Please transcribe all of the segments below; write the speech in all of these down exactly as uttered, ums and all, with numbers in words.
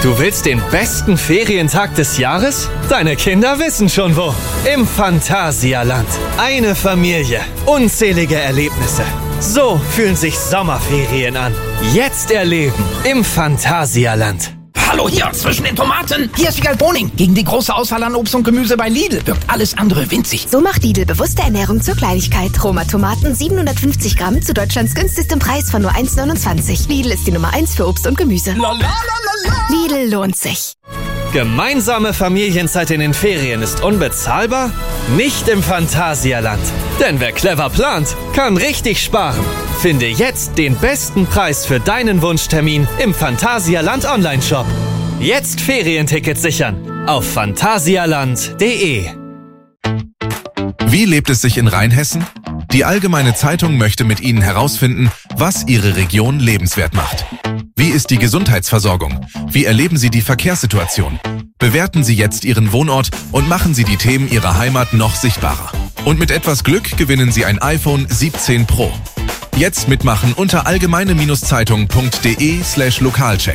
Du willst den besten Ferientag des Jahres? Deine Kinder wissen schon wo. Im Phantasialand. Eine Familie. Unzählige Erlebnisse. So fühlen sich Sommerferien an. Jetzt erleben im Phantasialand. Hallo hier, zwischen den Tomaten. Hier ist Wiegald Boning. Gegen die große Auswahl an Obst und Gemüse bei Lidl wirkt alles andere winzig. So macht Lidl bewusste Ernährung zur Kleinigkeit. Roma Tomaten siebenhundertfünfzig Gramm zu Deutschlands günstigstem Preis von nur eins neunundzwanzig. Lidl ist die Nummer eins für Obst und Gemüse. Lidl lohnt sich. Gemeinsame Familienzeit in den Ferien ist unbezahlbar? Nicht im Phantasialand. Denn wer clever plant, kann richtig sparen. Finde jetzt den besten Preis für deinen Wunschtermin im Phantasialand Online-Shop. Jetzt Ferientickets sichern auf phantasialand punkt de. Wie lebt es sich in Rheinhessen? Die Allgemeine Zeitung möchte mit Ihnen herausfinden, was Ihre Region lebenswert macht. Wie ist die Gesundheitsversorgung? Wie erleben Sie die Verkehrssituation? Bewerten Sie jetzt Ihren Wohnort und machen Sie die Themen Ihrer Heimat noch sichtbarer. Und mit etwas Glück gewinnen Sie ein iPhone siebzehn Pro. Jetzt mitmachen unter allgemeine-zeitung punkt de slash lokalcheck.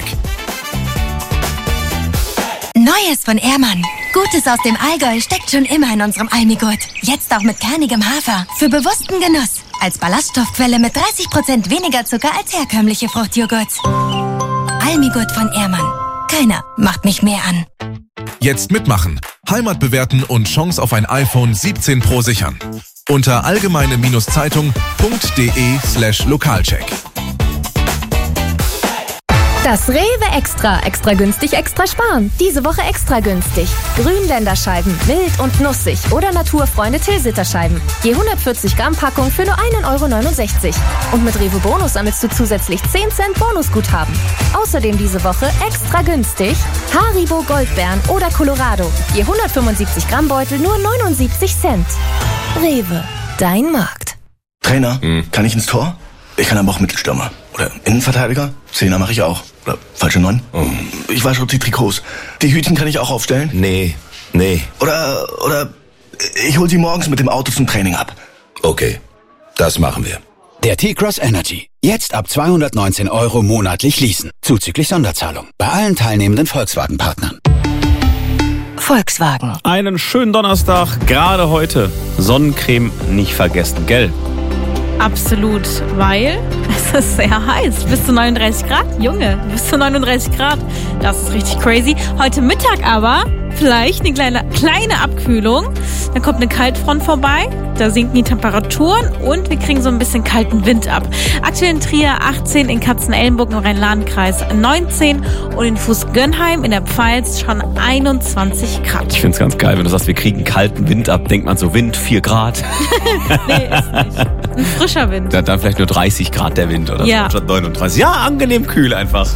Neues von Ehrmann. Gutes aus dem Allgäu steckt schon immer in unserem Almigurt. Jetzt auch mit kernigem Hafer. Für bewussten Genuss. Als Ballaststoffquelle mit dreißig Prozent weniger Zucker als herkömmliche Fruchtjoghurts. Almigurt von Ehrmann. Keiner macht mich mehr an. Jetzt mitmachen, Heimat bewerten und Chance auf ein iPhone siebzehn Pro sichern. Unter allgemeine-zeitung punkt de slash lokalcheck. Das Rewe Extra. Extra günstig, extra sparen. Diese Woche extra günstig. Grünländerscheiben, mild und nussig oder Naturfreunde Tilsiterscheiben. Je hundertvierzig Gramm Packung für nur ein Euro neunundsechzig. Und mit Rewe Bonus sammelst du zusätzlich zehn Cent Bonusguthaben. Außerdem diese Woche extra günstig Haribo Goldbeeren oder Colorado. Je hundertfünfundsiebzig Gramm Beutel nur neunundsiebzig Cent. Rewe, dein Markt. Trainer, hm. kann ich ins Tor? Ich kann aber auch Mittelstürmer. Oder Innenverteidiger? Zehner mache ich auch. Oder falsche Neun? Oh. Ich wasche die Trikots. Die Hütchen kann ich auch aufstellen? Nee, nee. Oder, oder ich hol sie morgens mit dem Auto zum Training ab. Okay, das machen wir. Der T-Cross Energy. Jetzt ab zweihundertneunzehn Euro monatlich leasen. Zuzüglich Sonderzahlung. Bei allen teilnehmenden Volkswagen-Partnern. Volkswagen. Einen schönen Donnerstag, gerade heute. Sonnencreme nicht vergessen, gell? Absolut, weil es ist sehr heiß. Bis zu neununddreißig Grad, Junge, bis zu neununddreißig Grad. Das ist richtig crazy. Heute Mittag aber vielleicht eine kleine, kleine Abkühlung. Dann kommt eine Kaltfront vorbei, da sinken die Temperaturen und wir kriegen so ein bisschen kalten Wind ab. Aktuell in Trier achtzehn, in Katzenelnburg im Rhein-Lahn-Kreis neunzehn und in Fuß-Gönnheim in der Pfalz schon einundzwanzig Grad. Ich find's ganz geil, wenn du sagst, wir kriegen kalten Wind ab, denkt man so Wind, vier Grad. Nee, ist nicht. Ein frischer Wind. Dann, dann vielleicht nur dreißig Grad der Wind oder ja. so, statt neununddreißig. Ja, angenehm kühl einfach.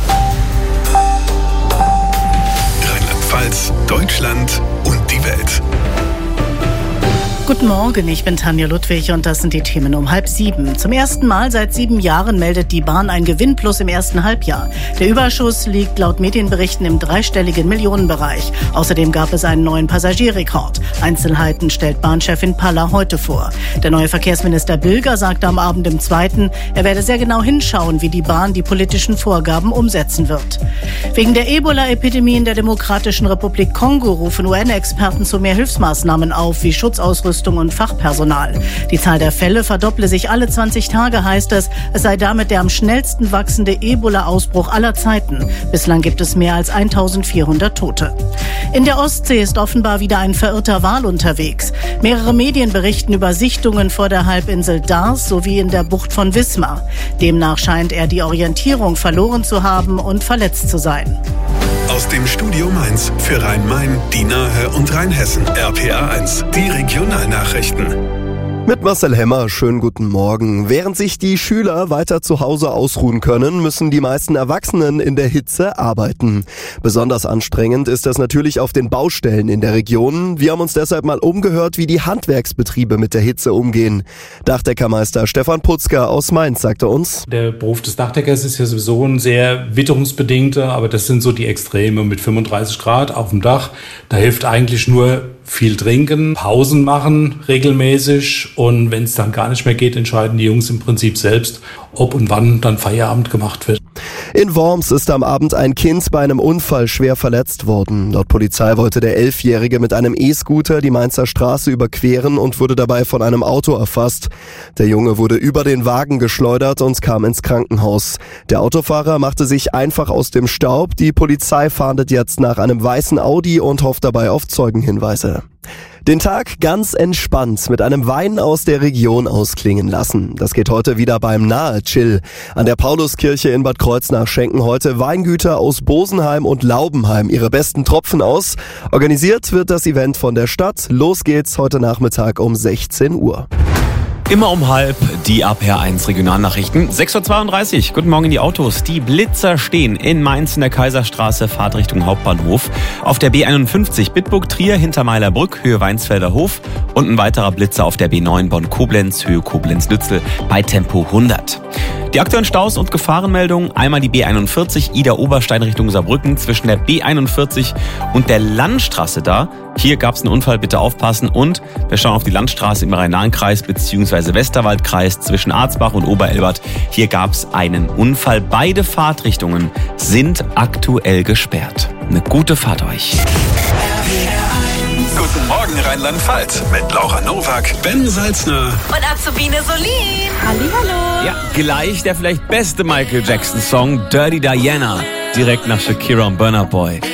Rheinland-Pfalz, Deutschland und die Welt. Guten Morgen, ich bin Tanja Ludwig und das sind die Themen um halb sieben. Zum ersten Mal seit sieben Jahren meldet die Bahn ein Gewinnplus im ersten Halbjahr. Der Überschuss liegt laut Medienberichten im dreistelligen Millionenbereich. Außerdem gab es einen neuen Passagierrekord. Einzelheiten stellt Bahnchefin Paller heute vor. Der neue Verkehrsminister Bilger sagte am Abend im Zweiten, er werde sehr genau hinschauen, wie die Bahn die politischen Vorgaben umsetzen wird. Wegen der Ebola-Epidemie in der Demokratischen Republik Kongo rufen U N-Experten zu mehr Hilfsmaßnahmen auf, wie Schutzausrüstung und Fachpersonal. Die Zahl der Fälle verdopple sich alle zwanzig Tage, heißt es. Es sei damit der am schnellsten wachsende Ebola-Ausbruch aller Zeiten. Bislang gibt es mehr als eintausendvierhundert Tote. In der Ostsee ist offenbar wieder ein verirrter Wal unterwegs. Mehrere Medien berichten über Sichtungen vor der Halbinsel Dars sowie in der Bucht von Wismar. Demnach scheint er die Orientierung verloren zu haben und verletzt zu sein. Aus dem Studio Mainz für Rhein-Main, die Nahe und Rheinhessen. R P A eins, die Regionalnachrichten. Mit Marcel Hemmer, schönen guten Morgen. Während sich die Schüler weiter zu Hause ausruhen können, müssen die meisten Erwachsenen in der Hitze arbeiten. Besonders anstrengend ist das natürlich auf den Baustellen in der Region. Wir haben uns deshalb mal umgehört, wie die Handwerksbetriebe mit der Hitze umgehen. Dachdeckermeister Stefan Putzger aus Mainz sagte uns: Der Beruf des Dachdeckers ist ja sowieso ein sehr witterungsbedingter, aber das sind so die Extreme mit fünfunddreißig Grad auf dem Dach. Da hilft eigentlich nur viel trinken, Pausen machen regelmäßig und wenn es dann gar nicht mehr geht, entscheiden die Jungs im Prinzip selbst, ob und wann dann Feierabend gemacht wird. In Worms ist am Abend ein Kind bei einem Unfall schwer verletzt worden. Laut Polizei wollte der Elfjährige mit einem E-Scooter die Mainzer Straße überqueren und wurde dabei von einem Auto erfasst. Der Junge wurde über den Wagen geschleudert und kam ins Krankenhaus. Der Autofahrer machte sich einfach aus dem Staub. Die Polizei fahndet jetzt nach einem weißen Audi und hofft dabei auf Zeugenhinweise. Den Tag ganz entspannt mit einem Wein aus der Region ausklingen lassen. Das geht heute wieder beim Nahe Chill. An der Pauluskirche in Bad Kreuznach schenken heute Weingüter aus Bosenheim und Laubenheim ihre besten Tropfen aus. Organisiert wird das Event von der Stadt. Los geht's heute Nachmittag um sechzehn Uhr. Immer um halb die A P R eins Regionalnachrichten. sechs Uhr zweiunddreißig. Guten Morgen in die Autos. Die Blitzer stehen in Mainz in der Kaiserstraße, Fahrt Richtung Hauptbahnhof. Auf der B einundfünfzig Bitburg-Trier hinter Meilerbrück, Höhe Weinsfelder Hof. Und ein weiterer Blitzer auf der B neun Bonn-Koblenz, Höhe Koblenz-Lützel bei Tempo hundert. Die aktuellen Staus und Gefahrenmeldungen. Einmal die B einundvierzig Ida-Oberstein Richtung Saarbrücken zwischen der B einundvierzig und der Landstraße da. Hier gab es einen Unfall, bitte aufpassen. Und wir schauen auf die Landstraße im Rhein-Nahen-Kreis bzw. Westerwaldkreis zwischen Arzbach und Oberelbert. Hier gab es einen Unfall. Beide Fahrtrichtungen sind aktuell gesperrt. Eine gute Fahrt euch. Guten Morgen Rheinland-Pfalz mit Laura Nowak, Ben Salzner und Azubine Solin. Hallihallo. Ja, gleich der vielleicht beste Michael Jackson-Song Dirty Diana. Direkt nach Shakira und Burna Boy.